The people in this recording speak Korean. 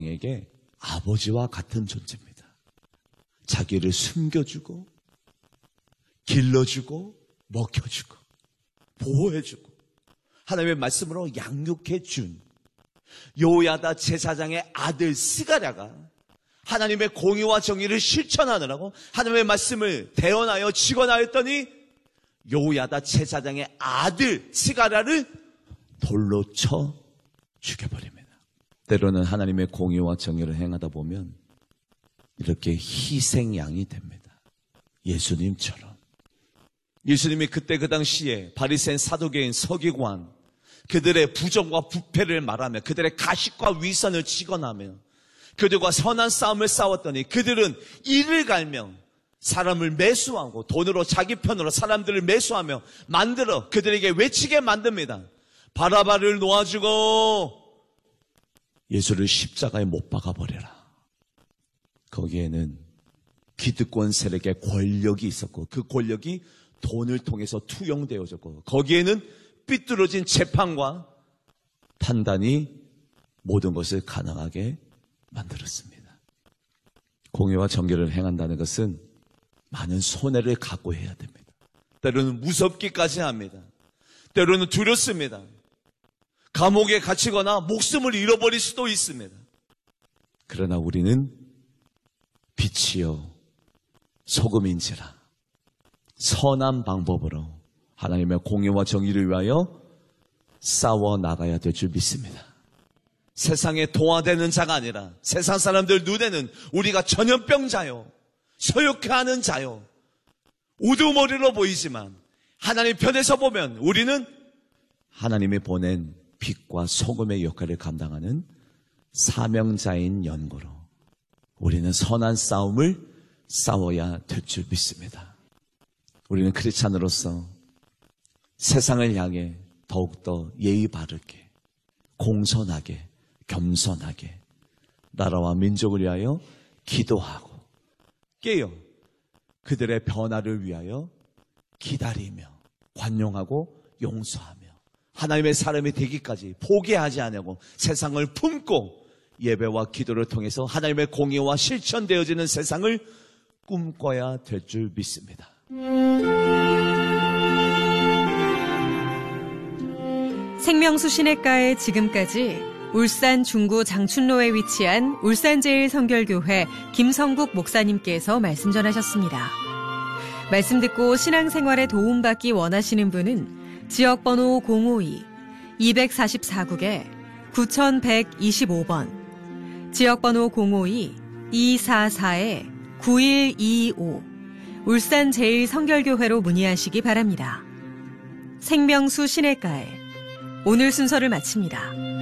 에게 아버지와 같은 존재입니다. 자기를 숨겨주고 길러주고 먹여주고 보호해주고 하나님의 말씀으로 양육해준 요야다 제사장의 아들 스가랴가 하나님의 공의와 정의를 실천하느라고 하나님의 말씀을 대언하여 직언하였더니 요야다 제사장의 아들 스가랴를 돌로 쳐 죽여버립니다. 때로는 하나님의 공의와 정의를 행하다 보면 이렇게 희생양이 됩니다. 예수님처럼. 예수님이 그때 그 당시에 바리새인 사두개인 서기관 그들의 부정과 부패를 말하며 그들의 가식과 위선을 직언하며 그들과 선한 싸움을 싸웠더니 그들은 이를 갈며 사람을 매수하고 돈으로 자기 편으로 사람들을 매수하며 만들어 그들에게 외치게 만듭니다. 바라바를 놓아주고 예수를 십자가에 못 박아버려라. 거기에는 기득권 세력의 권력이 있었고 그 권력이 돈을 통해서 투영되어졌고 거기에는 삐뚤어진 재판과 판단이 모든 것을 가능하게 만들었습니다. 공의와 정의를 행한다는 것은 많은 손해를 각오해야 됩니다. 때로는 무섭기까지 합니다. 때로는 두렵습니다. 감옥에 갇히거나 목숨을 잃어버릴 수도 있습니다. 그러나 우리는 빛이요 소금인지라 선한 방법으로 하나님의 공의와 정의를 위하여 싸워 나가야 될 줄 믿습니다. 세상에 동화되는 자가 아니라 세상 사람들 눈에는 우리가 전염병자요 소욕해하는 자요 우두머리로 보이지만 하나님 편에서 보면 우리는 하나님이 보낸 빛과 소금의 역할을 감당하는 사명자인 연고로 우리는 선한 싸움을 싸워야 될 줄 믿습니다. 우리는 크리스찬으로서 세상을 향해 더욱더 예의 바르게 공손하게 겸손하게 나라와 민족을 위하여 기도하고 깨어 그들의 변화를 위하여 기다리며 관용하고 용서하며 하나님의 사람이 되기까지 포기하지 않고 세상을 품고 예배와 기도를 통해서 하나님의 공의와 실천되어지는 세상을 꿈꿔야 될 줄 믿습니다. 생명수 시냇가에 지금까지 울산 중구 장춘로에 위치한 울산제일성결교회 김성국 목사님께서 말씀 전하셨습니다. 말씀 듣고 신앙생활에 도움받기 원하시는 분은 지역번호 052-244국에 9125번, 지역번호 052-244-9125 울산제일성결교회로 문의하시기 바랍니다. 생명수 시냇가에 오늘 순서를 마칩니다.